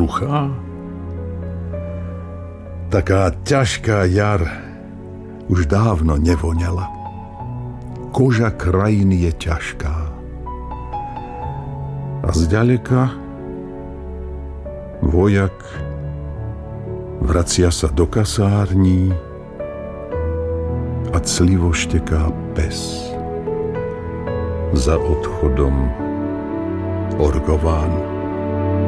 suchá? Taká ťažká jar už dávno nevoňala. Koža krajiny je ťažká. A zďaleka vojak vracia sa do kasární a clivo šteká pes za odchodom Orgovánu.